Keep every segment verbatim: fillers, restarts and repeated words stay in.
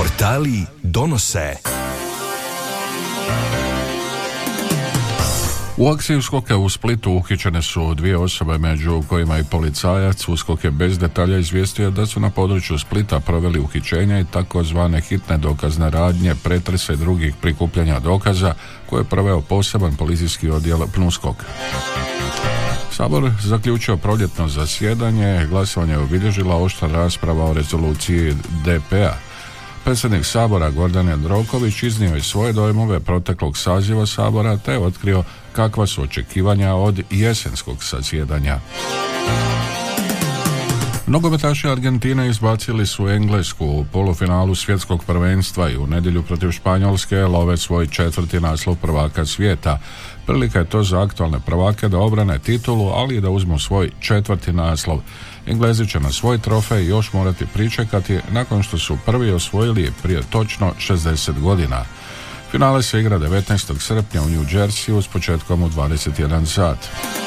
Portali donose. U akciji uskoka u Splitu uhićene su dvije osobe, među kojima i policajac. Uskok je bez detalja izvijestio da su na području Splita proveli uhićenja i takozvane hitne dokazne radnje, pretrese i drugih prikupljanja dokaza koje je proveo poseban policijski odjel PNUSKOK. Sabor zaključio proljetno zasjedanje, glasovanje je obilježila oštra rasprava o rezoluciji D P-a. Predsjednik Sabora Gordan Jandroković iznio je svoje dojmove proteklog saziva Sabora te je otkrio kakva su očekivanja od jesenskog zasjedanja. Nogometaši Argentine izbacili su Englesku u polufinalu svjetskog prvenstva i u nedjelju protiv Španjolske love svoj četvrti naslov prvaka svijeta. Prilika je to za aktualne prvake da obrane titulu, ali i da uzmu svoj četvrti naslov. Englezi će na svoj trofej još morati pričekati nakon što su prvi osvojili prije točno šezdeset godina. Finale se igra devetnaestog srpnja u New Jerseyu s početkom u dvadeset jedan sat.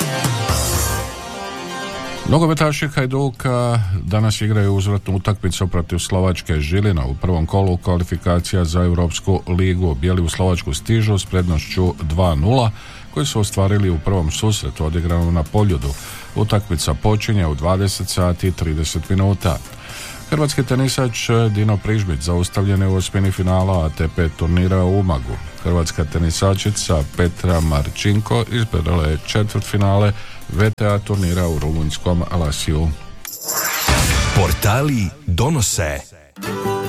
Nogometaši Hajduka danas igraju uzvratnu utakmicu protiv Slovačke Žilina u prvom kolu kvalifikacija za Europsku ligu. Bijeli u Slovačku stižu s prednošću dva nula koji su ostvarili u prvom susretu odigranom na Poljudu. Utakmica počinje u dvadeset sati i trideset minuta. Hrvatski tenisač Dino Prižbić zaustavljen je u osmini finala A T P turnira u Umagu. Hrvatska tenisačica Petra Marčinko izbjerala je četvrtfinale V T A turnira u rumunjskom Lasiju. Portali donose.